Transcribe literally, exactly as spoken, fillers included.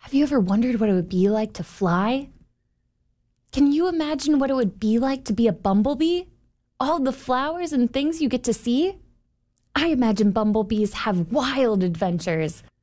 Have you ever wondered what it would be like to fly? Can you imagine what it would be like to be a bumblebee? All the flowers and things you get to see? I imagine bumblebees have wild adventures.